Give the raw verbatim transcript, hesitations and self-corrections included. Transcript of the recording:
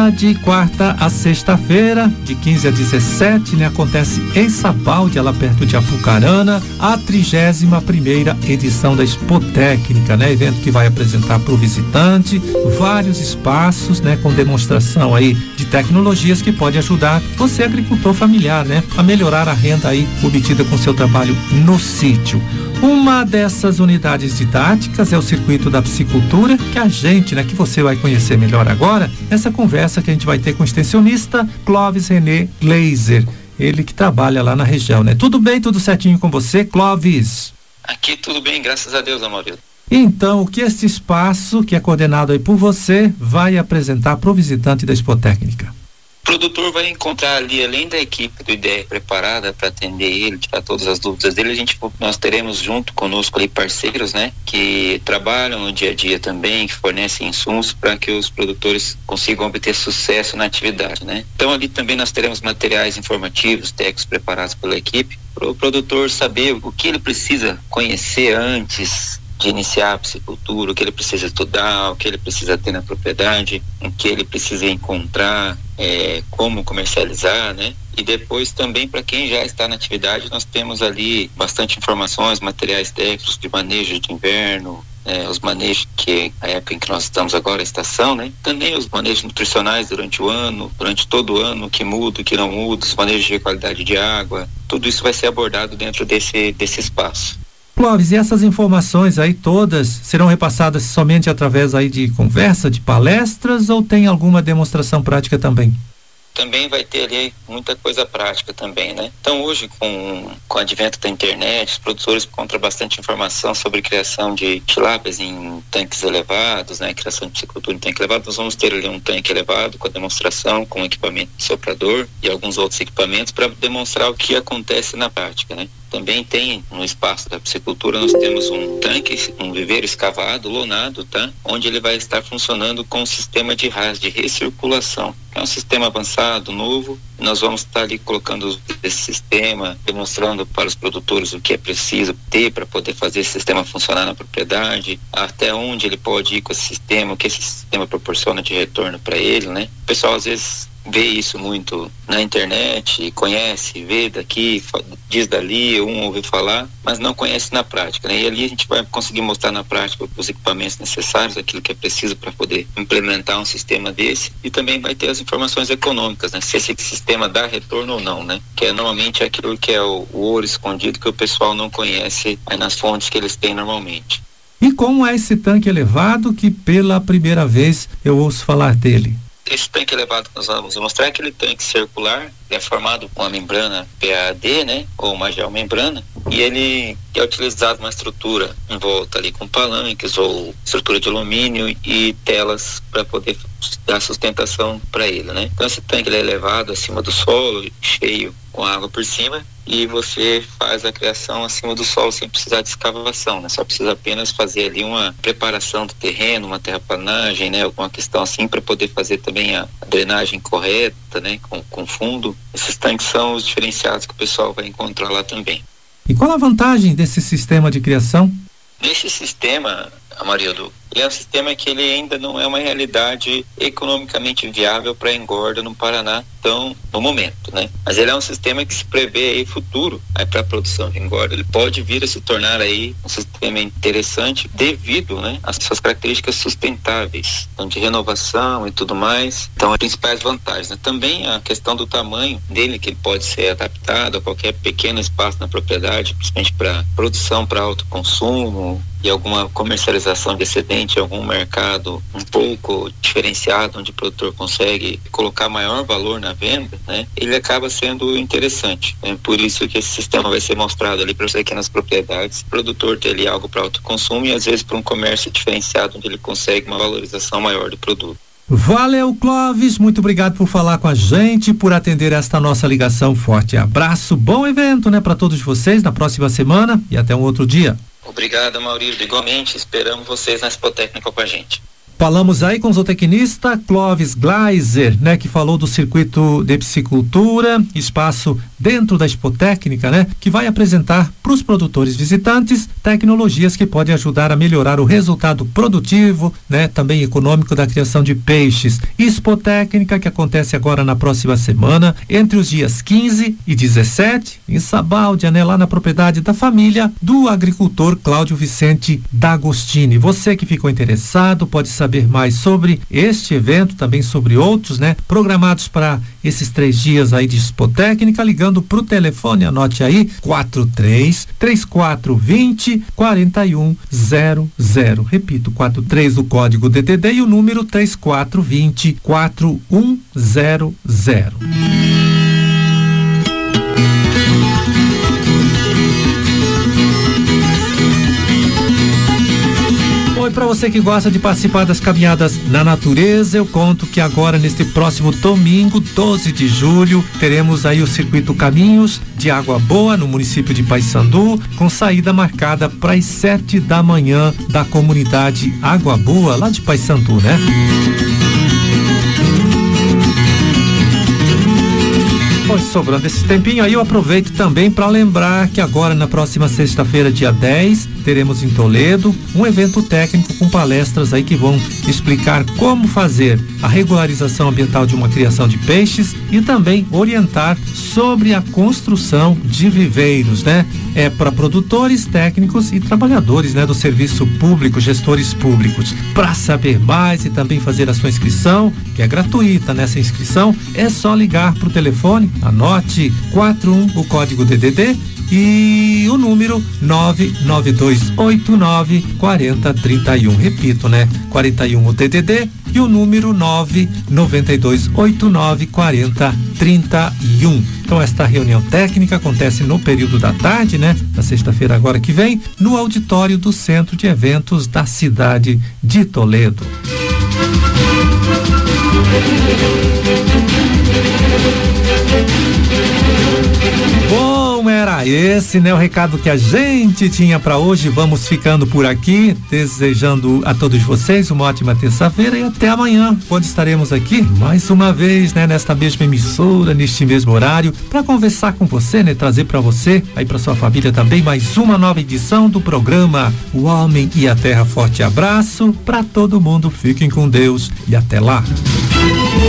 de quarta a sexta-feira, de quinze a dezessete, né? Acontece em Sapaldi, lá perto de Apucarana, a trigésima primeira edição da Expotécnica, né? Evento que vai apresentar para o visitante vários espaços, né? Com demonstração aí de tecnologias que pode ajudar você, agricultor familiar, né? A melhorar a renda aí obtida com seu trabalho no sítio. Uma dessas unidades didáticas é o circuito da piscicultura, que a gente, né, que você vai conhecer melhor agora, nessa conversa que a gente vai ter com o extensionista Clóvis René Gleiser, ele que trabalha lá na região, né? Tudo bem, tudo certinho com você, Clóvis? Aqui tudo bem, graças a Deus, Amarildo. Então, o que este espaço, que é coordenado aí por você, vai apresentar para o visitante da Expotécnica? O produtor vai encontrar ali, além da equipe do I D E preparada para atender ele, tirar todas as dúvidas dele, a gente, nós teremos junto conosco ali parceiros, né, que trabalham no dia a dia também, que fornecem insumos para que os produtores consigam obter sucesso na atividade, né. Então ali também nós teremos materiais informativos, técnicos preparados pela equipe, para o produtor saber o que ele precisa conhecer antes de iniciar a piscicultura, o que ele precisa estudar, o que ele precisa ter na propriedade, o que ele precisa encontrar, é, como comercializar, né? E depois também para quem já está na atividade, nós temos ali bastante informações, materiais técnicos de manejo de inverno, é, os manejos que a época em que nós estamos agora, a estação, né? Também os manejos nutricionais durante o ano, durante todo o ano, o que muda, o que não muda, os manejos de qualidade de água, tudo isso vai ser abordado dentro desse, desse espaço. Clóvis, e essas informações aí todas serão repassadas somente através aí de conversa, de palestras, ou tem alguma demonstração prática também? Também vai ter ali muita coisa prática também, né? Então hoje, com, com o advento da internet, os produtores encontram bastante informação sobre criação de tilápias em tanques elevados, né? Criação de piscicultura em tanque elevado. Nós vamos ter ali um tanque elevado com a demonstração, com equipamento de soprador e alguns outros equipamentos para demonstrar o que acontece na prática, né? Também tem no espaço da piscicultura, nós temos um tanque, um viveiro escavado, lonado, tá? Onde ele vai estar funcionando com um sistema de ras, de recirculação. É um sistema avançado, novo. Nós vamos estar ali colocando esse sistema, demonstrando para os produtores o que é preciso ter para poder fazer esse sistema funcionar na propriedade, até onde ele pode ir com esse sistema, o que esse sistema proporciona de retorno para ele, né? O pessoal às vezes vê isso muito na internet, conhece, vê daqui, diz dali, um ouve falar, mas não conhece na prática, né? E ali a gente vai conseguir mostrar na prática os equipamentos necessários, aquilo que é preciso para poder implementar um sistema desse, e também vai ter as informações econômicas, né? Se esse sistema dá retorno ou não, né? Que é normalmente aquilo que é o, o ouro escondido que o pessoal não conhece aí nas fontes que eles têm normalmente. E como é esse tanque elevado que pela primeira vez eu ouço falar dele? Esse tanque elevado que nós vamos mostrar é aquele tanque circular, é formado com uma membrana P A D, né, ou uma geomembrana, e ele é utilizado uma estrutura em volta ali com palanques ou estrutura de alumínio e telas para poder dar sustentação para ele, né. Então esse tanque ele é elevado acima do solo, cheio com água por cima, e você faz a criação acima do solo sem precisar de escavação, né? Só precisa apenas fazer ali uma preparação do terreno, uma terraplanagem, né? Alguma questão assim para poder fazer também a, a drenagem correta, né? Com, com fundo. Esses tanques são os diferenciados que o pessoal vai encontrar lá também. E qual a vantagem desse sistema de criação? Nesse sistema, Amarildo, ele é um sistema que ele ainda não é uma realidade economicamente viável para a engorda no Paraná, então, no momento, né? Mas ele é um sistema que se prevê aí futuro, aí para a produção de engorda. Ele pode vir a se tornar aí um sistema interessante devido, né, às suas características sustentáveis, então de renovação e tudo mais. Então, as principais vantagens, né? Também a questão do tamanho dele, que ele pode ser adaptado a qualquer pequeno espaço na propriedade, principalmente para produção para alto consumo e alguma comercialização de excedente em algum mercado um pouco diferenciado, onde o produtor consegue colocar maior valor na venda, né? Ele acaba sendo interessante, né? Por isso que esse sistema vai ser mostrado ali para você aqui nas propriedades, o produtor ter ali algo para autoconsumo e às vezes para um comércio diferenciado, onde ele consegue uma valorização maior do produto. Valeu, Clóvis, muito obrigado por falar com a gente, por atender esta nossa ligação. Forte abraço, bom evento, né, para todos vocês na próxima semana e até um outro dia. Obrigado, Maurício. Igualmente, esperamos vocês na Expotécnica com a gente. Falamos aí com o zootecnista Clóvis Gleiser, né, que falou do circuito de piscicultura, espaço dentro da Expotécnica, né? Que vai apresentar para os produtores visitantes tecnologias que podem ajudar a melhorar o resultado produtivo, né? Também econômico da criação de peixes. Expotécnica que acontece agora na próxima semana, entre os dias quinze e dezessete, em Sabáudia, né? Lá na propriedade da família do agricultor Cláudio Vicente D'Agostini. Você que ficou interessado pode saber mais sobre este evento, também sobre outros, né? Programados para esses três dias aí de Expotécnica, ligando pro telefone, anote aí, quatro três, três quatro dois zero, quatro um zero zero. Repito, quatro três o código D D D e o número três quatro dois zero, quatro um zero zero. E para você que gosta de participar das caminhadas na natureza, eu conto que agora neste próximo domingo, doze de julho, teremos aí o circuito Caminhos de Água Boa no município de Paissandu, com saída marcada para as sete da manhã da comunidade Água Boa, lá de Paissandu, né? Pois, sobrando esse tempinho aí, eu aproveito também para lembrar que agora na próxima sexta-feira, dia dez, teremos em Toledo um evento técnico com palestras aí que vão explicar como fazer a regularização ambiental de uma criação de peixes e também orientar sobre a construção de viveiros, né? É para produtores, técnicos e trabalhadores, né, do serviço público, gestores públicos. Para saber mais e também fazer a sua inscrição, que é gratuita nessa inscrição, é só ligar pro telefone, anote quatro um o código D D D e o número nove nove dois oito nove quatro zero três um. Repito, né? quarenta e um o D D D e o número nove nove dois oito nove quatro zero três um. Então esta reunião técnica acontece no período da tarde, né? Na sexta-feira agora que vem, no auditório do Centro de Eventos da cidade de Toledo. Bom, era esse, né, o recado que a gente tinha para hoje. Vamos ficando por aqui, desejando a todos vocês uma ótima terça-feira e até amanhã, quando estaremos aqui mais uma vez, né, nesta mesma emissora, neste mesmo horário, para conversar com você, né, trazer para você, aí para sua família também, mais uma nova edição do programa O Homem e a Terra. Forte abraço para todo mundo, fiquem com Deus e até lá.